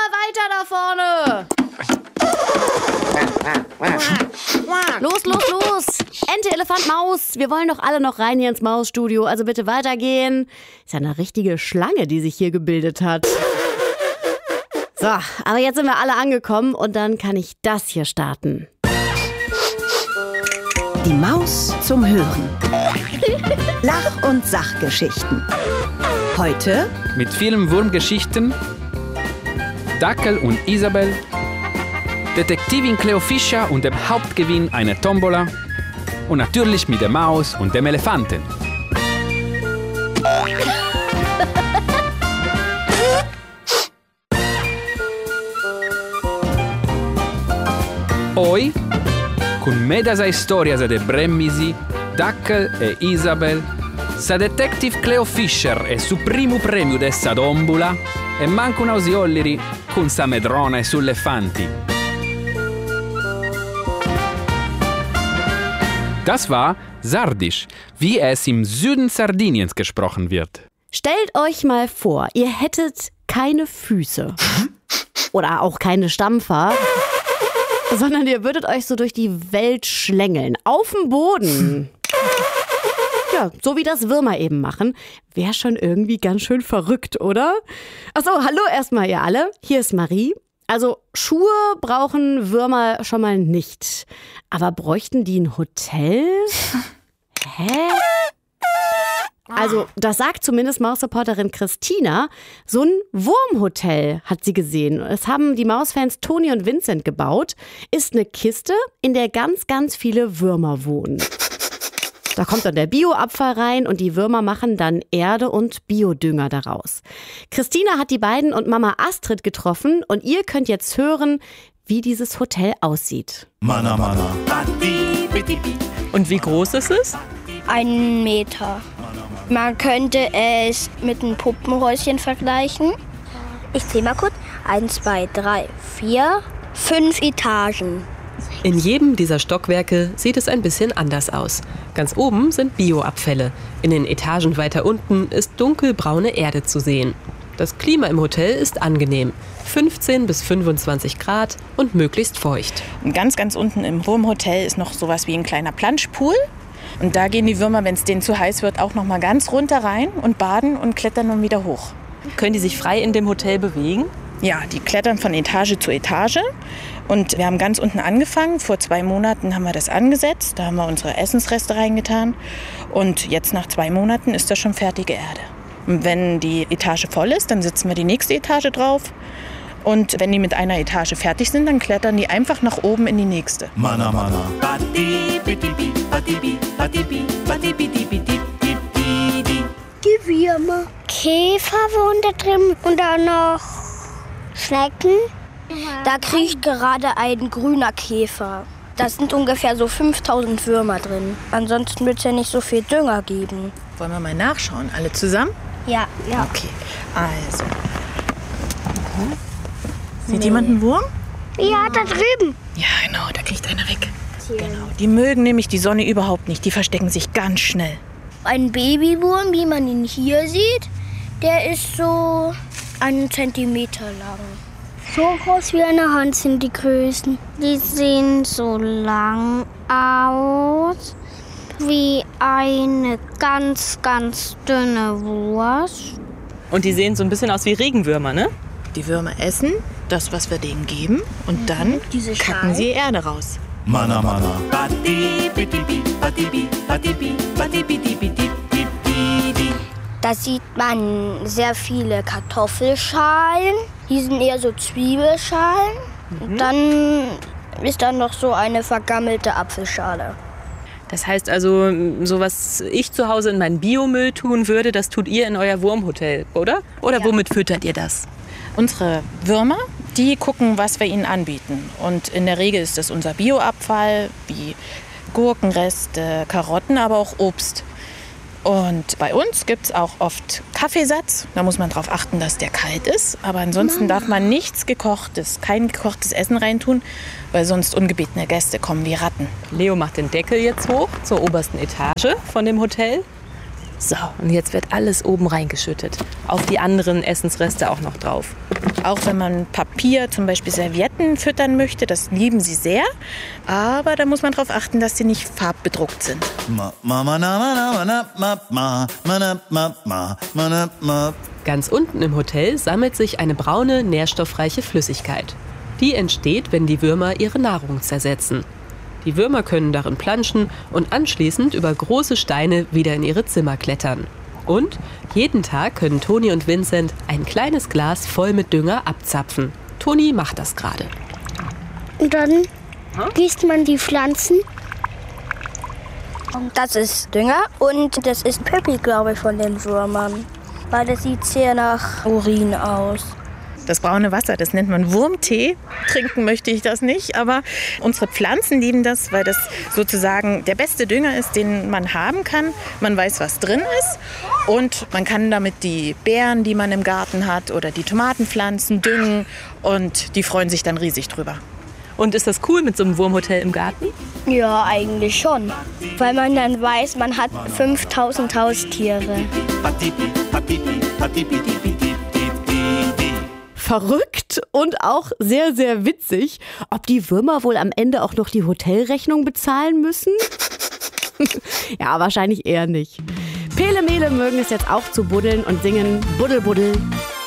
mal weiter da vorne! Los, los, los! Ente, Elefant, Maus! Wir wollen doch alle noch rein hier ins Mausstudio, also bitte weitergehen. Ist ja eine richtige Schlange, die sich hier gebildet hat. So, aber jetzt sind wir alle angekommen und dann kann ich das hier starten. Die Maus zum Hören. Lach- und Sachgeschichten. Heute mit vielen Wurmgeschichten, Dackel und Isabel, Detektivin Cleo Fischer und dem Hauptgewinn einer Tombola und natürlich mit der Maus und dem Elefanten. Hoy, con me dessa storia de Bremmisi, Dackel e Isabel, sa detective Cleo Fischer e su primo premio dessa tombola e manco un ausiolleri con sa medrona e sull'elefanti. Das war Sardisch, wie es im Süden Sardiniens gesprochen wird. Stellt euch mal vor, ihr hättet keine Füße oder auch keine Stampfer, sondern ihr würdet euch so durch die Welt schlängeln, auf dem Boden. Ja, so wie das Würmer eben machen. Wäre schon irgendwie ganz schön verrückt, oder? Achso, hallo erstmal ihr alle. Hier ist Marie. Also Schuhe brauchen Würmer schon mal nicht. Aber bräuchten die ein Hotel? Hä? Also das sagt zumindest Mausreporterin Christina. So ein Wurmhotel hat sie gesehen. Es haben die Mausfans Toni und Vincent gebaut. Ist eine Kiste, in der ganz, ganz viele Würmer wohnen. Da kommt dann der Bioabfall rein und die Würmer machen dann Erde und Biodünger daraus. Christina hat die beiden und Mama Astrid getroffen und ihr könnt jetzt hören, wie dieses Hotel aussieht. Mana, mana. Und wie groß ist es? 1 Meter. Man könnte es mit einem Puppenhäuschen vergleichen. Ich zähle mal kurz. 1, 2, 3, 4, 5 Etagen. In jedem dieser Stockwerke sieht es ein bisschen anders aus. Ganz oben sind Bioabfälle. In den Etagen weiter unten ist dunkelbraune Erde zu sehen. Das Klima im Hotel ist angenehm. 15 bis 25 Grad und möglichst feucht. Und ganz, ganz unten im Wurmhotel ist noch sowas wie ein kleiner Planschpool. Und da gehen die Würmer, wenn es denen zu heiß wird, auch noch mal ganz runter rein und baden und klettern dann wieder hoch. Können die sich frei in dem Hotel bewegen? Ja, die klettern von Etage zu Etage. Und wir haben ganz unten angefangen. Vor 2 Monaten haben wir das angesetzt. Da haben wir unsere Essensreste reingetan. Und jetzt nach 2 Monaten ist das schon fertige Erde. Und wenn die Etage voll ist, dann setzen wir die nächste Etage drauf. Und wenn die mit einer Etage fertig sind, dann klettern die einfach nach oben in die nächste. Mana, mana. Die Würmer. Käfer wohnen da drin und dann noch Schnecken. Da kriecht gerade ein grüner Käfer. Da sind ungefähr so 5000 Würmer drin. Ansonsten wird es ja nicht so viel Dünger geben. Wollen wir mal nachschauen? Alle zusammen? Ja. Okay, also. Sieht jemand einen Wurm? Ja, da drüben. Ja, genau, da kriegt einer weg. Genau. Die mögen nämlich die Sonne überhaupt nicht. Die verstecken sich ganz schnell. Ein Babywurm, wie man ihn hier sieht, der ist so 1 Zentimeter lang. So groß wie eine Hand sind die Größen. Die sehen so lang aus wie eine ganz, ganz dünne Wurst. Und die sehen so ein bisschen aus wie Regenwürmer, ne? Die Würmer essen das, was wir denen geben, und dann Diese kacken Schalen. sie Erde raus. Mana, mana. Da sieht man sehr viele Kartoffelschalen. Die sind eher so Zwiebelschalen. Und dann ist da noch so eine vergammelte Apfelschale. Das heißt also, so was ich zu Hause in meinen Biomüll tun würde, das tut ihr in euer Wurmhotel, oder? Oder Ja. womit füttert ihr das? Unsere Würmer, die gucken, was wir ihnen anbieten. Und in der Regel ist das unser Bioabfall, wie Gurkenreste, Karotten, aber auch Obst. Und bei uns gibt es auch oft Kaffeesatz. Da muss man darauf achten, dass der kalt ist. Aber ansonsten darf man nichts Gekochtes, kein gekochtes Essen reintun, weil sonst ungebetene Gäste kommen wie Ratten. Leo macht den Deckel jetzt hoch zur obersten Etage von dem Hotel. So, und jetzt wird alles oben reingeschüttet. Auf die anderen Essensreste auch noch drauf. Auch wenn man Papier, zum Beispiel Servietten, füttern möchte, das lieben sie sehr. Aber da muss man darauf achten, dass sie nicht farbbedruckt sind. Ganz unten im Hotel sammelt sich eine braune, nährstoffreiche Flüssigkeit. Die entsteht, wenn die Würmer ihre Nahrung zersetzen. Die Würmer können darin planschen und anschließend über große Steine wieder in ihre Zimmer klettern. Und jeden Tag können Toni und Vincent ein kleines Glas voll mit Dünger abzapfen. Toni macht das gerade. Und dann gießt man die Pflanzen. Das ist Dünger und das ist Pippi, glaube ich, von den Würmern. Weil das sieht sehr nach Urin aus. Das braune Wasser, das nennt man Wurmtee. Trinken möchte ich das nicht, aber unsere Pflanzen lieben das, weil das sozusagen der beste Dünger ist, den man haben kann. Man weiß, was drin ist und man kann damit die Beeren, die man im Garten hat oder die Tomatenpflanzen düngen und die freuen sich dann riesig drüber. Und ist das cool mit so einem Wurmhotel im Garten? Ja, eigentlich schon. Weil man dann weiß, man hat 5000 Haustiere. Verrückt und auch sehr, sehr witzig. Ob die Würmer wohl am Ende auch noch die Hotelrechnung bezahlen müssen? Ja, wahrscheinlich eher nicht. Pele Mele mögen es jetzt auch zu buddeln und singen Buddel, Buddel,